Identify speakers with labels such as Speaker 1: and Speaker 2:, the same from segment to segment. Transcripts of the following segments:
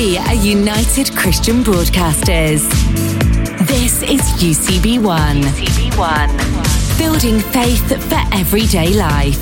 Speaker 1: We are United Christian Broadcasters. This is UCB1. UCB1. Building faith for everyday life.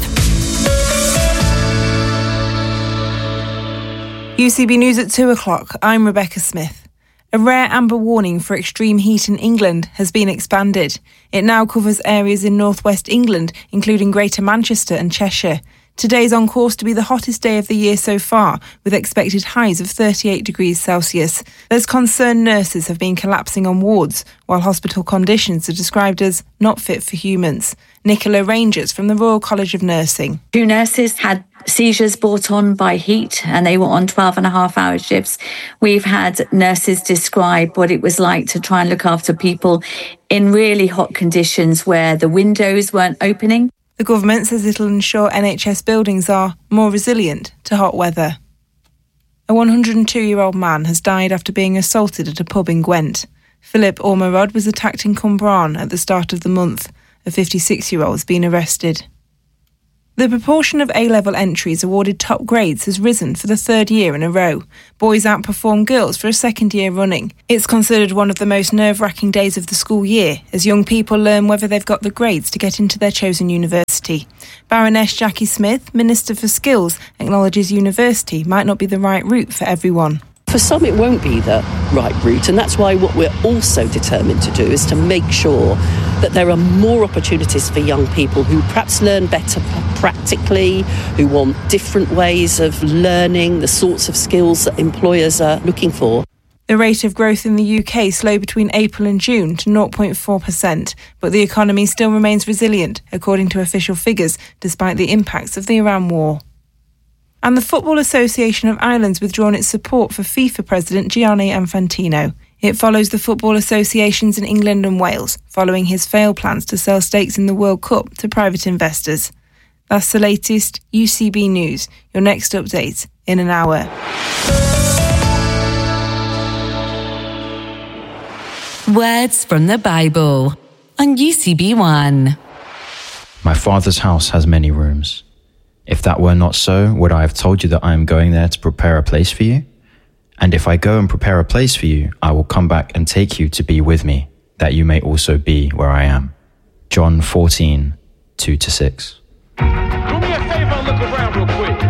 Speaker 2: UCB News at 2 o'clock. I'm Rebecca Smith. A rare amber warning for extreme heat in England has been expanded. It now covers areas in northwest England, including Greater Manchester and Cheshire. Today's on course to be the hottest day of the year so far, with expected highs of 38 degrees Celsius. There's concern nurses have been collapsing on wards, while hospital conditions are described as not fit for humans. Nicola Rangers from the Royal College of Nursing.
Speaker 3: 2 nurses had seizures brought on by heat and they were on 12.5-hour shifts. We've had nurses describe what it was like to try and look after people in really hot conditions where the windows weren't opening.
Speaker 2: The government says it'll ensure NHS buildings are more resilient to hot weather. A 102-year-old man has died after being assaulted at a pub in Gwent. Philip Ormerod was attacked in Cwmbran at the start of the month. A 56-year-old has been arrested. The proportion of A-level entries awarded top grades has risen for the third year in a row. Boys outperform girls for a second year running. It's considered one of the most nerve-wracking days of the school year, as young people learn whether they've got the grades to get into their chosen university. Baroness Jackie Smith, Minister for Skills, acknowledges university might not be the right route for everyone.
Speaker 4: For some, it won't be the right route, and that's why what we're also determined to do is to make sure that there are more opportunities for young people who perhaps learn better practically, who want different ways of learning, the sorts of skills that employers are looking for.
Speaker 2: The rate of growth in the UK slowed between April and June to 0.4%, but the economy still remains resilient, according to official figures, despite the impacts of the Iran war. And the Football Association of Ireland's withdrawn its support for FIFA President Gianni Infantino. It follows the football associations in England and Wales, following his failed plans to sell stakes in the World Cup to private investors. That's the latest UCB News. Your next update in an hour.
Speaker 1: Words from the Bible on UCB1.
Speaker 5: My Father's house has many rooms. If that were not so, would I have told you that I am going there to prepare a place for you? And if I go and prepare a place for you, I will come back and take you to be with me, that you may also be where I am. John 14, 2-6.
Speaker 6: Do me a favor and look around real quick.